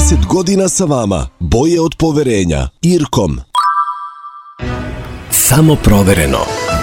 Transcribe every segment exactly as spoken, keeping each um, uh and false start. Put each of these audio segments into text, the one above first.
trideset godina sa vama. Boje od poverenja. Irkom. Samo provereno.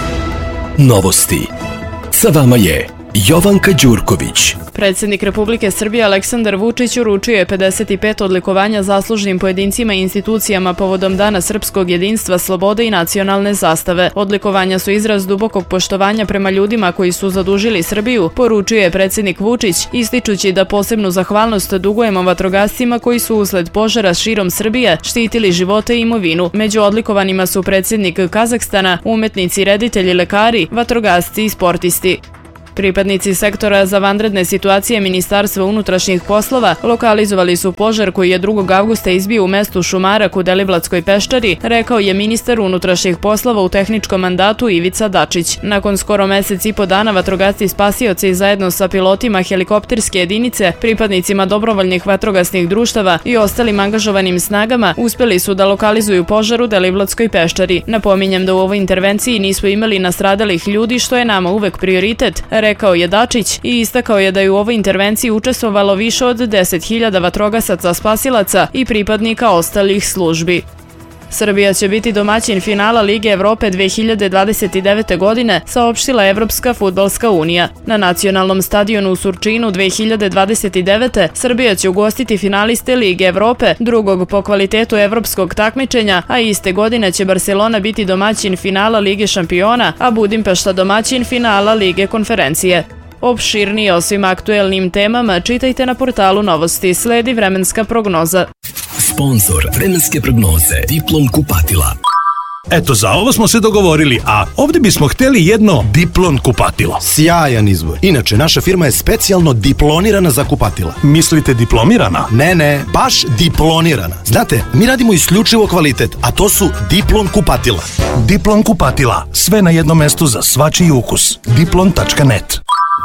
Novosti. Sa vama je Jovanka Đurković. Predsjednik Republike Srbije Aleksandar Vučić uručio je pedeset pet odlikovanja zaslužnim pojedincima i institucijama povodom Dana srpskog jedinstva, slobode i nacionalne zastave. Odlikovanja su izraz dubokog poštovanja prema ljudima koji su zadužili Srbiju, poručio je predsjednik Vučić, ističući da posebnu zahvalnost dugujemo vatrogascima koji su usled požara širom Srbije štitili živote i imovinu. Među odlikovanima su predsjednik Kazahstana, umetnici, reditelji, lekari, vatrogasci i sportisti. Pripadnici sektora za vanredne situacije Ministarstva unutrašnjih poslova lokalizovali su požar koji je drugog avgusta izbio u mestu Šumarak u Deliblatskoj peščari, rekao je ministar unutrašnjih poslova u tehničkom mandatu Ivica Dačić. Nakon skoro mesec i po dana vatrogasci spasioci zajedno sa pilotima helikopterske jedinice, pripadnicima dobrovoljnih vatrogasnih društava i ostalim angažovanim snagama uspjeli su da lokalizuju požar u Deliblatskoj peščari. Napominjem da u ovoj intervenciji nismo imali nastradalih ljudi, što je nama uvek prioritet, rekao je Dačić i istakao je da je u ovoj intervenciji učestvovalo više od deset hiljada vatrogasaca, spasilaca i pripadnika ostalih službi. Srbija će biti domaćin finala Lige Evrope dve hiljade dvadeset devete. godine, saopštila Evropska fudbalska unija. Na nacionalnom stadionu u Surčinu dve hiljade dvadeset devete. Srbija će ugostiti finaliste Lige Evrope, drugog po kvalitetu evropskog takmičenja, a iste godine će Barcelona biti domaćin finala Lige šampiona, a Budimpešta domaćin finala Lige konferencije. Opširnije o svim aktuelnim temama čitajte na portalu Novosti. Sledi vremenska prognoza. Sponzor vremenske prognoze Diplon kupatila. Eto, za ovo smo se dogovorili, a ovdje bismo htjeli jedno Diplon kupatilo. Sjajan izbor. Inače, naša firma je specijalno diplonirana za kupatila. Mislite diplomirana? Ne, ne, baš diplonirana. Znate, mi radimo isključivo kvalitet, a to su Diplon kupatila. Diplon kupatila. Sve na jednom mestu za svačiji ukus. diplon tačka net.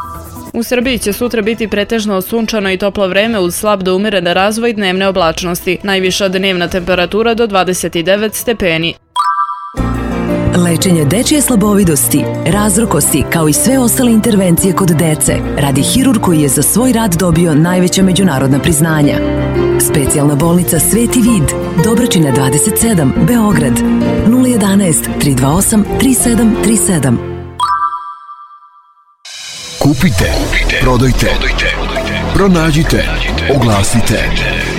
U Srbiji će sutra biti pretežno sunčano i toplo vreme uz slab do umeren razvoj dnevne oblačnosti. Najviša dnevna temperatura do dvadeset devet stepeni. Lečenje dečije slabovidosti, razrokosti kao i sve ostale intervencije kod dece radi hirurg koji je za svoj rad dobio najveća međunarodna priznanja. Specijalna bolnica Sveti Vid, Dobračina dvadeset sedam, Beograd, nula jedanaest tri dva osam tri sedam tri sedam. Kupite, Kupite prodajte, prodajte, pronađite, oglasite.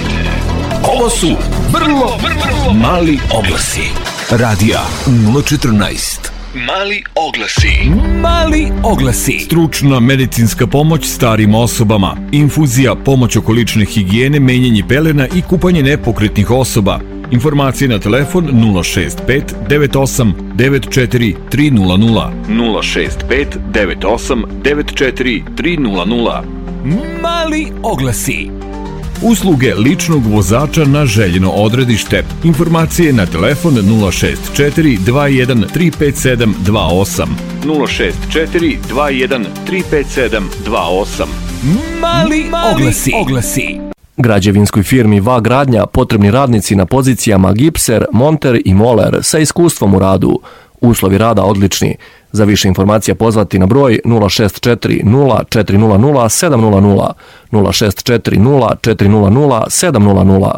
Ovo su vrlo, vrlo mali oglasi. Radija nula četrnaest. Mali oglasi. Mali oglasi. Stručna medicinska pomoć starim osobama. Infuzija, pomoć oko lične higijene, menjanje pelena i kupanje nepokretnih osoba. Informacije na telefon nula šest pet devet osam devet četiri tri nula nula. nula šest pet devet osam devet četiri tri nula nula. Mali oglasi. Usluge ličnog vozača na željeno odredište. Informacije na telefon nula šest četiri dva jedan tri pet sedam dva osam. nula šest četiri dva jedan tri pet sedam dva osam. Mali, Mali oglasi. oglasi. Građevinskoj firmi V A Gradnja potrebni radnici na pozicijama gipser, monter i moler sa iskustvom u radu. Uslovi rada odlični. Za više informacija pozvati na broj nula šest četiri nula četiri nula nula sedam nula nula, nula šest četiri nula četiri nula nula sedam nula nula.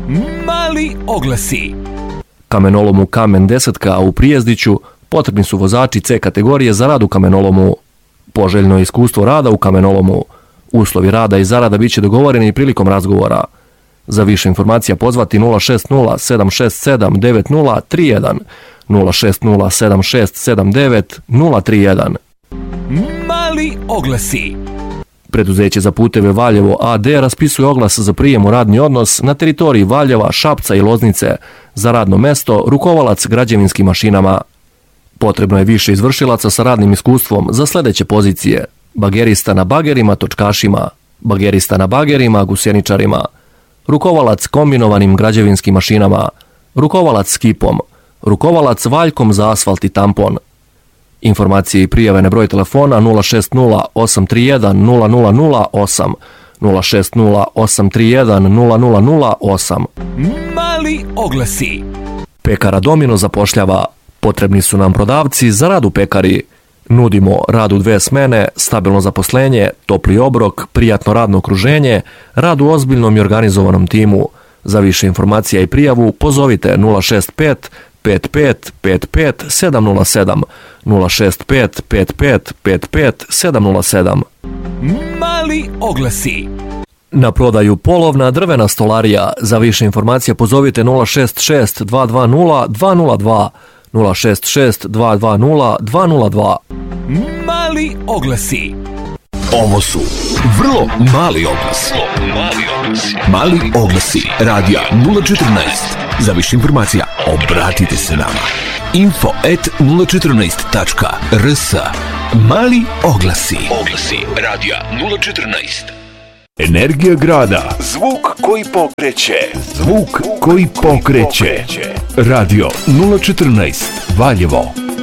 Mali oglasi. Kamenolomu Kamen desetka u Prijezdiću potrebni su vozači C kategorije za rad u kamenolomu. Poželjno iskustvo rada u kamenolomu. Uslovi rada i zarada bit će dogovoreni prilikom razgovora. Za više informacija pozvati nula šest nula sedam šest sedam devet nula tri jedan, nula šest nula sedam šest sedam devet nula tri jedan. Mali oglasi. Preduzeće za puteve Valjevo A D raspisuje oglas za prijem u radni odnos na teritoriji Valjeva, Šapca i Loznice za radno mesto rukovalac građevinskim mašinama. Potrebno je više izvršilaca sa radnim iskustvom za sljedeće pozicije: bagerista na bagerima, točkašima, bagerista na bagerima, gusjeničarima, rukovalac kombinovanim građevinskim mašinama, rukovalac skipom, rukovalac valjkom za asfalt i tampon. Informacije i prijave na broj telefona nula šest nula osam tri jedan nula nula nula osam, nula šest nula osam tri jedan nula nula nula osam. Mali oglasi. Pekara Domino zapošljava. Potrebni su nam prodavci za rad u pekari. Nudimo rad u dve smene, stabilno zaposlenje, topli obrok, prijatno radno okruženje, rad u ozbiljnom i organizovanom timu. Za više informacija i prijavu pozovite nula šest pet pet pet pet pet sedam nula sedam, nula šest pet pet pet pet pet sedam nula sedam. Mali oglasi. Na prodaju polovna drvena stolarija. Za više informacija pozovite nula šest šest dva dva nula dva nula dva, nula šest šest dva dva nula dva nula dva. Mali oglasi. Ovo su vrlo mali oglasi. Mali oglasi. Mali oglasi. Radija nula četrnaest. Za više informacija obratite se nama. info at nula četrnaest tačka r s. Mali oglasi. Oglasi. Radija nula četrnaest. Energija grada. Zvuk koji pokreće. Zvuk koji pokreće. Radio nula četrnaest. Valjevo.